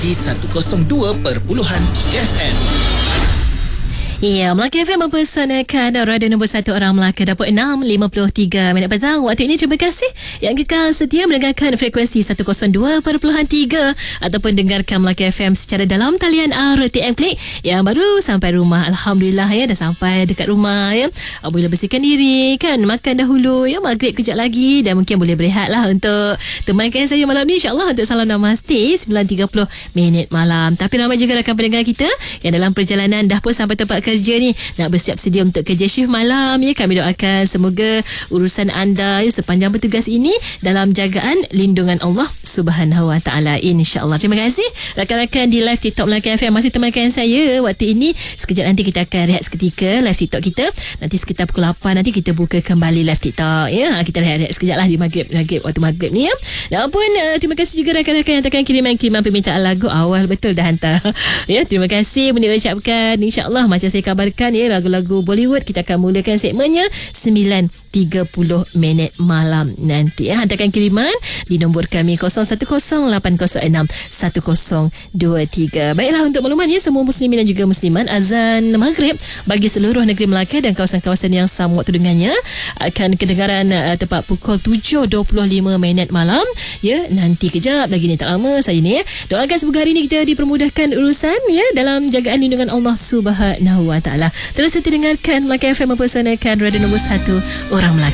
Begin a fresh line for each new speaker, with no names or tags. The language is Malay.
di 102.3 FM.
Ya, Melaka FM mempersanakan radio nombor 1 orang Melaka dapat 6.53 minit petang. Waktu ini terima kasih yang kekal setia mendengarkan frekuensi 102.3 ataupun dengarkan Melaka FM secara dalam talian RTM Klik yang baru sampai rumah. Alhamdulillah ya, dah sampai dekat rumah ya. Boleh bersihkan diri kan, makan dahulu ya, maghrib kejap lagi dan mungkin boleh berehat lah untuk temankan saya malam ni, insyaAllah untuk Salam Namaste 9.30 minit malam. Tapi ramai juga rakan pendengar kita yang dalam perjalanan dah pun sampai tempat kerja ni, nak bersiap sedia untuk kerja shift malam ya. Kami doakan semoga urusan anda ya, sepanjang bertugas ini dalam jagaan lindungan Allah Subhanahu Wa Taala, insya-Allah. Terima kasih rakan-rakan di live TikTok Melaka FM masih temankan saya waktu ini. Sekejap nanti kita akan rehat seketika live TikTok kita. Nanti sekitar pukul 8 nanti kita buka kembali live TikTok ya. Kita rehat sekejap lah di maghrib waktu maghrib ni ya. Dan pun terima kasih juga rakan-rakan yang tekan kiriman permintaan lagu awal betul dah hantar. Ya, terima kasih boleh ucapkan, insya-Allah macam saya kabarkan ya, lagu-lagu Bollywood kita akan mulakan segmennya 9.30 minit malam nanti ya. Hantarkan kiriman di nombor kami 0108061023. Baiklah, untuk makluman ya semua muslimin dan juga muslimat, azan maghrib bagi seluruh negeri Melaka dan kawasan-kawasan yang sama waktu dengannya akan kedengaran tepat pukul 7.25 minit malam ya. Nanti kejap lagi ni, tak lama saja ni ya. Doakan semoga hari ni kita dipermudahkan urusan ya dalam jagaan lindungan Allah Subhanahu Wa Taala. Terus kita dengarkan Melaka FM mempersanakan radio nombor 1 orang Melaka.